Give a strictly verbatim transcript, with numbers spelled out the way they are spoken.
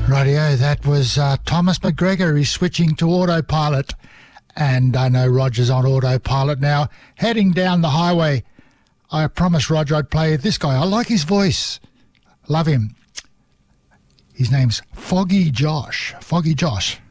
Radio, that was uh, Thomas McGregor. He's switching to autopilot. And I know Roger's on autopilot now, heading down the highway. I promised Roger I'd play this guy. I like his voice. Love him. His name's Foggy Josh. Foggy Josh.